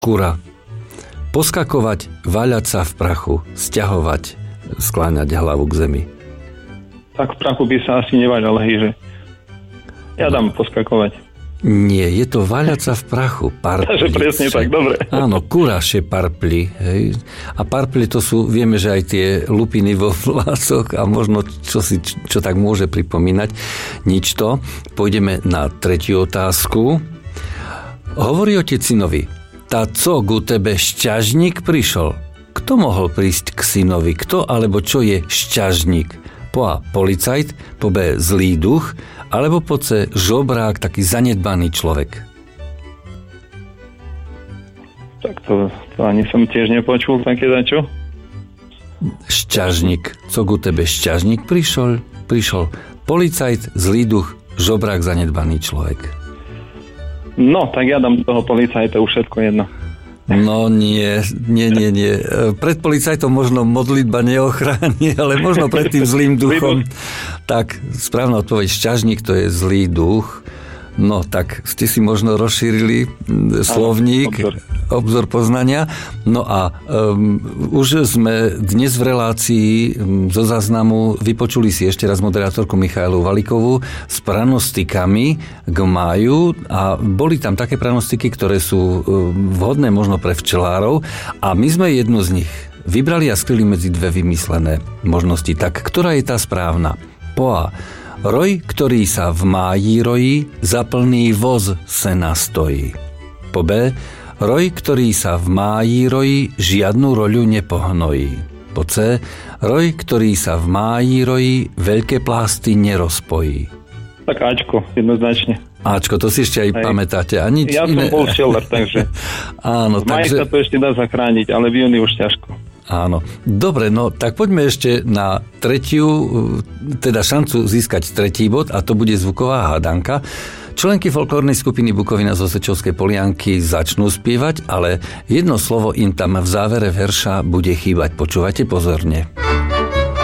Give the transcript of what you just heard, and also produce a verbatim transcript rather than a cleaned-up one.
Kura. Poskakovať, váľať sa v prachu, sťahovať, skláňať hlavu k zemi. Tak v prachu by sa asi neváľal, hej, že ja dám poskakovať. Nie, je to váľať sa v prachu. Takže presne tak, dobre. Áno, kuraše parpli. Hej. A parpli to sú, vieme, že aj tie lupiny vo vlásoch a možno čo, si, čo tak môže pripomínať. Nič to. Pôjdeme na tretiu otázku. Hovorí otec synovi, tá co ku tebe šťažník prišol? Kto mohol prísť k synovi? Kto alebo čo je šťažník? Po A policajt, po B zlý duch, alebo po C žobrák, taký zanedbaný človek. Tak to, to ani som tiež nepočul také dačo. Šťažník. Co ku tebe šťažník prišiel? Prišiel policajt, zlý duch, žobrák, zanedbaný človek. No, tak ja dám toho policajta už všetko jedno. No nie, nie, nie, nie. Pred policajtom možno modlitba neochráni, ale možno pred tým zlým duchom. Tak, správna odpoveď, šťažník to je zlý duch. No tak ste si možno rozšírili slovník, obzor. obzor poznania. No a um, už sme dnes v relácii um, zo záznamu vypočuli si ešte raz moderátorku Michaelu Valikovú s pranostikami k máju a boli tam také pranostiky, ktoré sú um, vhodné možno pre včelárov a my sme jednu z nich vybrali a skryli medzi dve vymyslené možnosti. Tak, ktorá je tá správna? Po A. Roj, ktorý sa v máji rojí, za plný voz sena stojí. Po B. Roj, ktorý sa v máji rojí, žiadnu roľu nepohnojí. Po C. Roj, ktorý sa v máji rojí, veľké plásty nerozpojí. Tak Ačko, jednoznačne. Ačko, to si ešte aj, aj. pamätáte. A nič ja iné. som bol včelár, takže áno, v máji takže... sa to ešte dá zachrániť, ale v júni už ťažko. Áno. Dobre, no tak poďme ešte na tretiu, teda šancu získať tretí bod a to bude zvuková hádanka. Členky folklórnej skupiny Bukovina z Osečovskej Polianky začnú spievať, ale jedno slovo im tam v závere verša bude chýbať. Počúvajte pozorne.